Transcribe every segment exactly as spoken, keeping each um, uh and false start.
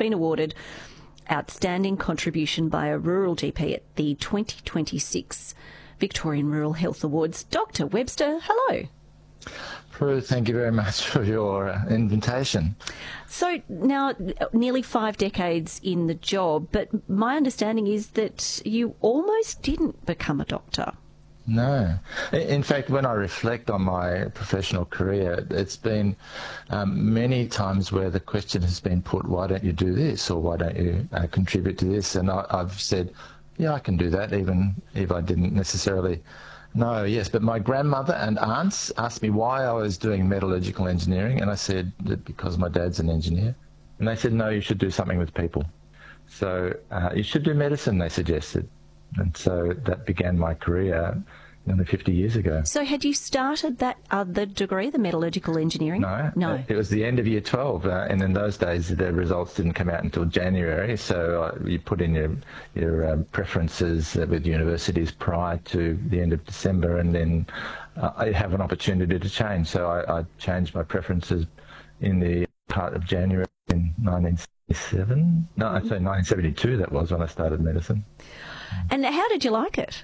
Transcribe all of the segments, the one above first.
been awarded Outstanding Contribution by a Rural G P at the twenty twenty-six Victorian Rural Health Awards. Doctor Webster, hello. Prue, thank you very much for your uh, invitation. So now, nearly five decades in the job, but my understanding is that you almost didn't become a doctor. No. In fact, when I reflect on my professional career, it's been um, many times where the question has been put, why don't you do this, or why don't you uh, contribute to this? And I, I've said, yeah, I can do that, even if I didn't necessarily know, yes. But my grandmother and aunts asked me why I was doing metallurgical engineering, and I said that because my dad's an engineer. And they said, no, you should do something with people. So uh, you should do medicine, they suggested. And so that began my career nearly fifty years ago. So had you started that other degree, the metallurgical engineering? No. No. It was the end of year twelve, uh, and in those days the results didn't come out until January, so uh, you put in your, your um, preferences uh, with universities prior to the end of December, and then uh, I have an opportunity to change. So I, I changed my preferences in the part of January in nineteen seventy-seven. No, I'd say nineteen seventy-two that was when I started medicine. And how did you like it?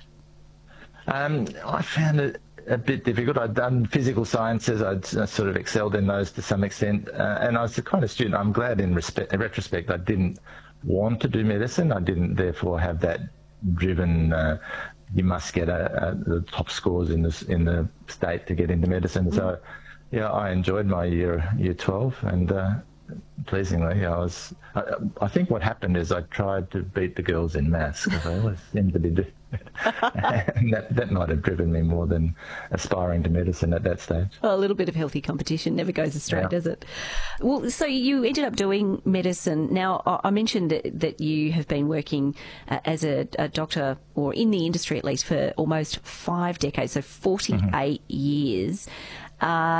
Um, I found it a bit difficult. I'd done physical sciences. I'd uh, sort of excelled in those to some extent. Uh, and I was the kind of student, I'm glad in, respect, in retrospect, I didn't want to do medicine. I didn't therefore have that driven, uh, you must get a, a, the top scores in, this, in the state to get into medicine. Mm. So, yeah, I enjoyed my year, year twelve, and uh, pleasingly, I was. I, I think what happened is I tried to beat the girls in maths, because I always seemed to be doing it. And that, that might have driven me more than aspiring to medicine at that stage. Well, a little bit of healthy competition never goes astray, yeah. does it? Well, so you ended up doing medicine. Now, I mentioned that, that you have been working uh, as a, a doctor, or in the industry at least, for almost five decades, so forty-eight mm-hmm. years. Uh,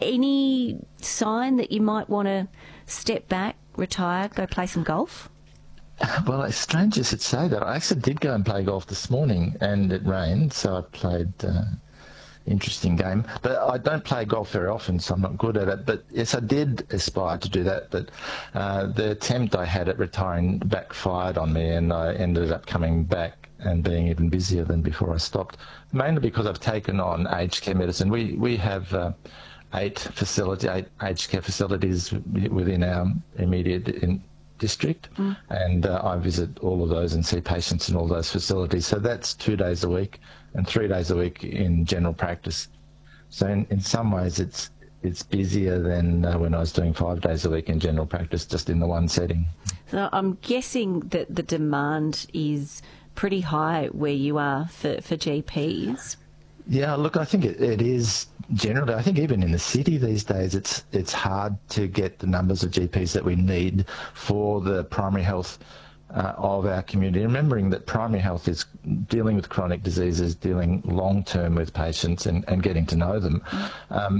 any sign that you might want to step back, retire, go play some golf? Well, it's strange you should say that. I actually did go and play golf this morning, and it rained, so I played uh, interesting game. But I don't play golf very often, so I'm not good at it. But yes, I did aspire to do that, but uh, the attempt I had at retiring backfired on me, and I ended up coming back and being even busier than before I stopped, mainly because I've taken on aged care medicine. We, we have uh, eight, facility, eight aged care facilities within our immediate in, district, mm. and uh, I visit all of those and see patients in all those facilities. So that's two days a week and three days a week in general practice. So in, in some ways it's it's busier than uh, when I was doing five days a week in general practice, just in the one setting. So I'm guessing that the demand is pretty high where you are for, for G Ps. Yeah, look, I think it, it is generally. I think even in the city these days, it's it's hard to get the numbers of G Ps that we need for the primary health uh, of our community. Remembering that primary health is dealing with chronic diseases, dealing long-term with patients and, and getting to know them. Um,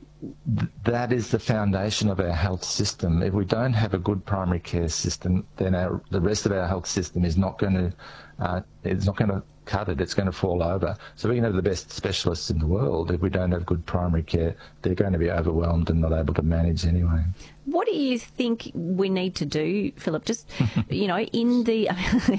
th- that is the foundation of our health system. If we don't have a good primary care system, then our, the rest of our health system is not going to uh, it's not going to cut it, it's going to fall over. So we can have the best specialists in the world. If we don't have good primary care, they're going to be overwhelmed and not able to manage anyway. What do you think we need to do, Philip? Just, you know, in the...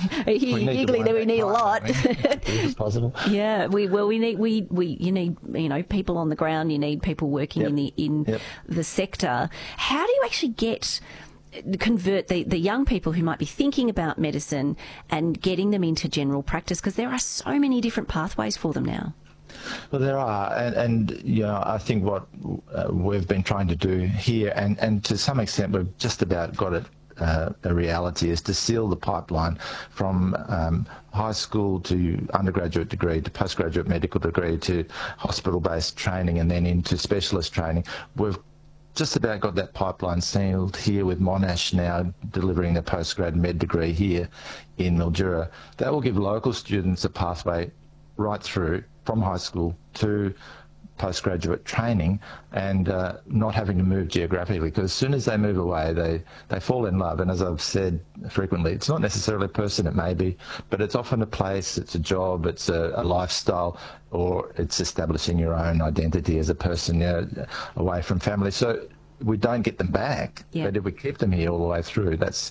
giggling that we need a lot. It's possible. Yeah, we well, we need, we, we, you need, you know, people on the ground, you need people working yep. in the in yep. the sector. How do you actually get... convert the, the young people who might be thinking about medicine and getting them into general practice, because there are so many different pathways for them now? Well, there are, and, and you know, I think what uh, we've been trying to do here, and, and to some extent we've just about got it uh, a reality, is to seal the pipeline from um, high school to undergraduate degree to postgraduate medical degree to hospital-based training and then into specialist training. We've just about got that pipeline sealed here with Monash now delivering a postgrad med degree here in Mildura. That will give local students a pathway right through from high school to postgraduate training and uh, not having to move geographically, because as soon as they move away they, they fall in love. And as I've said frequently, it's not necessarily a person, it may be, but it's often a place, it's a job, it's a, a lifestyle, or it's establishing your own identity as a person, you know, away from family. So we don't get them back, yeah. but if we keep them here all the way through, that's